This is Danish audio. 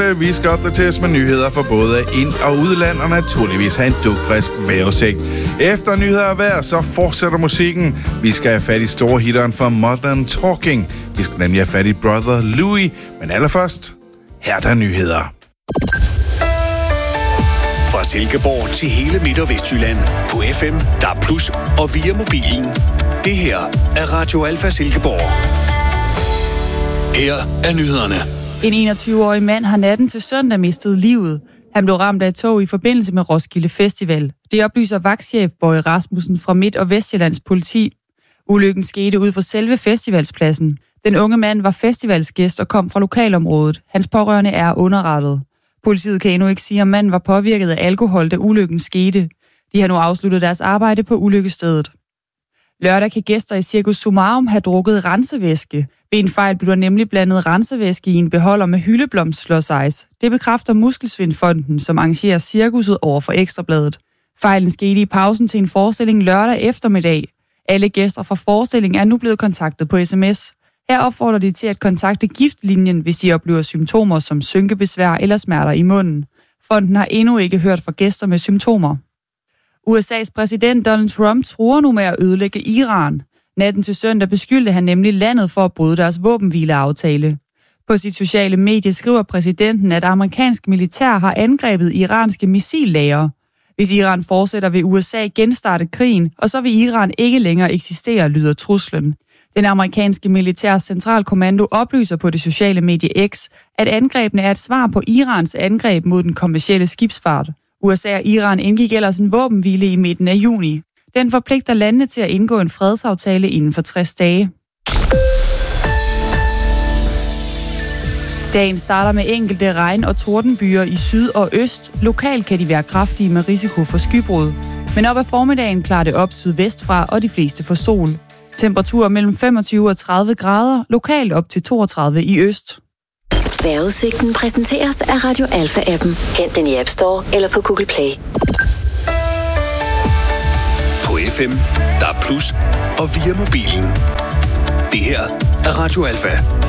Vi skal opdateres med nyheder for både ind- og udland, og naturligvis have en dugfrisk vejrudsigt. Efter nyheder og vejr, så fortsætter musikken. Vi skal have fat i store hitteren fra Modern Talking. Vi skal nemlig have fat i Brother Louis. Men allerførst, her er der nyheder. Fra Silkeborg til hele Midt- og Vestjylland på FM, DAB+ og via mobilen. Det her er Radio Alfa Silkeborg. Her er nyhederne. En 21-årig mand har natten til søndag mistet livet. Han blev ramt af et tog i forbindelse med Roskilde Festival. Det oplyser vagtchef Bøje Rasmussen fra Midt- og Vestjyllands politi. Ulykken skete ud for selve festivalspladsen. Den unge mand var festivalsgæst og kom fra lokalområdet. Hans pårørende er underrettet. Politiet kan endnu ikke sige, om manden var påvirket af alkohol, da ulykken skete. De har nu afsluttet deres arbejde på ulykkestedet. Lørdag kan gæster i Cirkus Summarum have drukket rensevæske. Ved en fejl blev der nemlig blandet rensevæske i en beholder med hyldeblomstslåsejs. Det bekræfter Muskelsvindfonden, som arrangerer cirkuset over for Ekstrabladet. Fejlen skete i pausen til en forestilling lørdag eftermiddag. Alle gæster fra forestillingen er nu blevet kontaktet på sms. Her opfordrer de til at kontakte giftlinjen, hvis de oplever symptomer som synkebesvær eller smerter i munden. Fonden har endnu ikke hørt fra gæster med symptomer. USA's præsident Donald Trump truer nu med at ødelægge Iran. Natten til søndag beskyldte han nemlig landet for at bryde deres våbenhvileaftale. På sit sociale medie skriver præsidenten, at amerikansk militær har angrebet iranske missillager. Hvis Iran fortsætter, vil USA genstarte krigen, og så vil Iran ikke længere eksistere, lyder truslen. Den amerikanske militærs centralkommando oplyser på det sociale medie X, at angrebene er et svar på Irans angreb mod den kommercielle skibsfart. USA og Iran indgik ellers en våbenhvile i midten af juni. Den forpligter landene til at indgå en fredsaftale inden for 60 dage. Dagen starter med enkelte regn- og tordenbyer i syd og øst. Lokalt kan de være kraftige med risiko for skybrud. Men op ad formiddagen klarer det op sydvestfra, og de fleste får sol. Temperaturer mellem 25 og 30 grader, lokalt op til 32 i øst. Vejrudsigten præsenteres af Radio Alfa-appen. Hent den i App Store eller på Google Play. På FM, DAB+ og via mobilen. Det her er Radio Alfa.